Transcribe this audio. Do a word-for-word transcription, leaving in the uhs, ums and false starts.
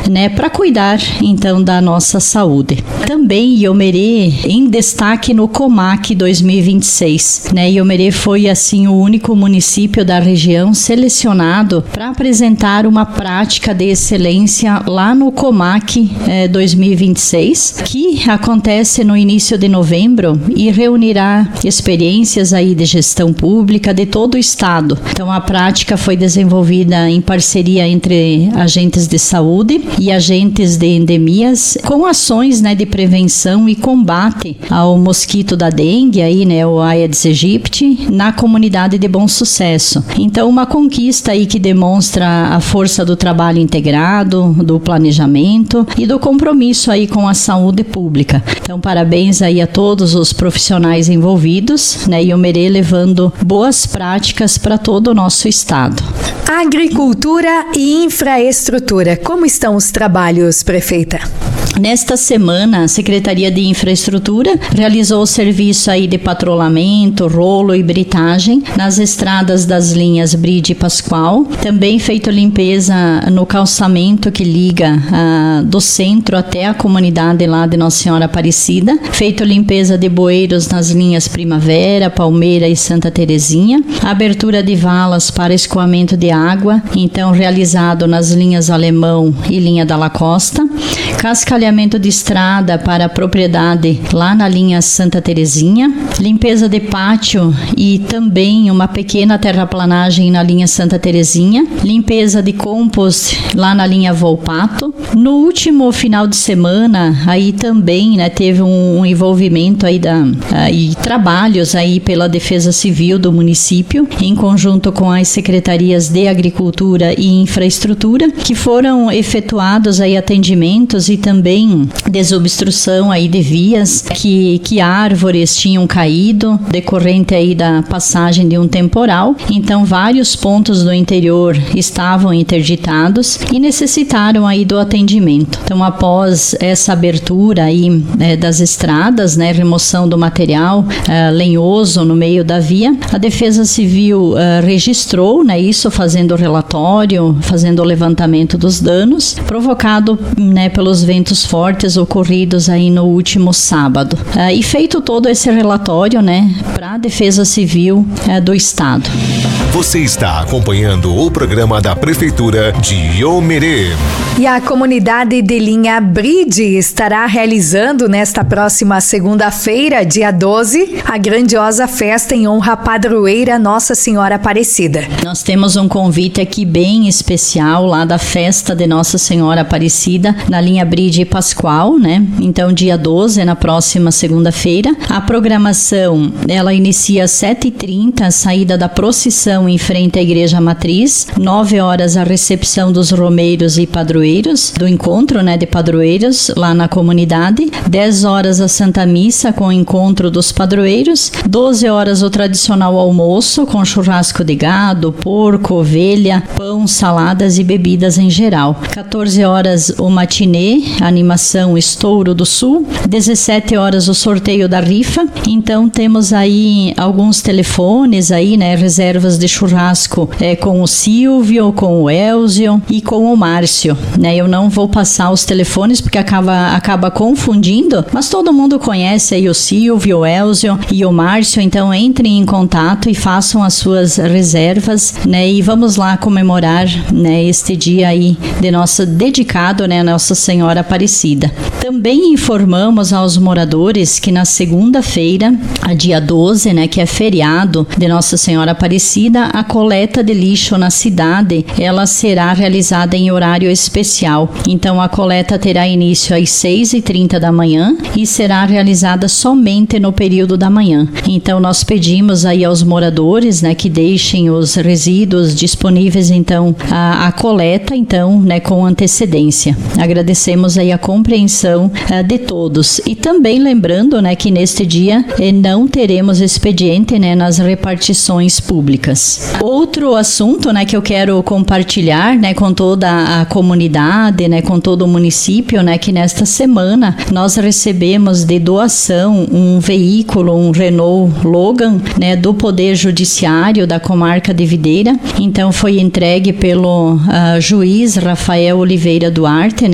né, para cuidar então da nossa saúde. Também Iomerê em destaque no Comac dois mil e vinte e seis, né? Iomerê foi assim o único município da região selecionado para apresentar uma prática de excelência lá no Comac eh, dois mil e vinte e seis, que acontece no início de novembro e reunirá experiências aí de gestão pública de todo o estado. Então a prática foi desenvolvida em parceria entre agentes de saúde e agentes de endemias, com ações, né, de prevenção e combate ao mosquito da dengue, aí, né, o Aedes aegypti, na comunidade de Bom Sucesso. Então uma conquista aí que demonstra a força do trabalho integrado, do planejamento e do compromisso aí com a saúde pública. Então parabéns aí a todos os profissionais envolvidos, né, e o Iomerê levando boas práticas para todo o nosso estado. Agricultura e infraestrutura. Como estão os trabalhos, prefeita? Nesta semana, a Secretaria de Infraestrutura realizou o serviço aí de patrulhamento, rolo e britagem nas estradas das linhas Bride e Pascoal. Também feito limpeza no calçamento que liga uh, do centro até a comunidade lá de Nossa Senhora Aparecida. Feito limpeza de bueiros nas linhas Primavera, Palmeira e Santa Terezinha. Abertura de valas para escoamento de água, então realizado nas linhas Alemão e linha da La Costa. Cascalhamento de estrada para a propriedade lá na linha Santa Terezinha, limpeza de pátio e também uma pequena terraplanagem na linha Santa Terezinha, limpeza de compost lá na linha Volpato. No último final de semana, aí também, né, teve um envolvimento aí da, uh, e trabalhos aí pela Defesa Civil do município, em conjunto com as secretarias de Agricultura e Infraestrutura, que foram efetuados aí atendimentos e também desobstrução aí de vias, que, que árvores tinham caído decorrente aí da passagem de um temporal. Então vários pontos do interior estavam interditados e necessitaram aí do atendimento. Então após essa abertura aí é, das estradas, né, remoção do material é, lenhoso no meio da via, a Defesa Civil é, registrou, né, isso fazendo o relatório, fazendo o levantamento dos danos provocado, né, pelos ventos fortes ocorridos aí no último sábado. Uh, e feito todo esse relatório, né, para a Defesa Civil uh, do Estado. Você está acompanhando o programa da Prefeitura de Iomerê. E a comunidade de linha Bride estará realizando nesta próxima segunda-feira, dia doze, a grandiosa festa em honra à padroeira Nossa Senhora Aparecida. Nós temos um convite aqui bem especial lá da festa de Nossa Senhora Aparecida na linha Bride e Pascoal, né? Então dia doze, na próxima segunda-feira. A programação, ela inicia às sete e trinta, a saída da procissão em frente à Igreja Matriz, nove horas a recepção dos romeiros e padroeiros, do encontro, né, de padroeiros lá na comunidade, dez horas a Santa Missa com o encontro dos padroeiros, doze horas o tradicional almoço com churrasco de gado, porco, ovelha, pão, saladas e bebidas em geral, quatorze horas o matinê, animação Estouro do Sul, dezessete horas o sorteio da rifa. Então temos aí alguns telefones aí, né, reservas de churrasco é, com o Silvio, com o Elzio e com o Márcio, né? Eu não vou passar os telefones porque acaba, acaba confundindo, mas todo mundo conhece aí o Silvio, o Elzio e o Márcio, então entrem em contato e façam as suas reservas, né? E vamos lá comemorar, né, este dia aí de nossa, dedicado, né, a Nossa Senhora Aparecida. Também informamos aos moradores que na segunda-feira, a dia doze, né, que é feriado de Nossa Senhora Aparecida, a coleta de lixo na cidade, ela será realizada em horário especial. Então a coleta terá início às seis e trinta da manhã e será realizada somente no período da manhã. Então nós pedimos aí aos moradores, né, que deixem os resíduos disponíveis então a, a coleta então, né, com antecedência. Agradecemos aí a compreensão uh, de todos e também lembrando, né, que neste dia eh, não teremos expediente, né, nas repartições públicas. Outro assunto, né, que eu quero compartilhar, né, com toda a comunidade, né, com todo o município, né, que nesta semana nós recebemos de doação um veículo, um Renault Logan, né, do Poder Judiciário da comarca de Videira. Então foi entregue pelo uh, juiz Rafael Oliveira Duarte, né,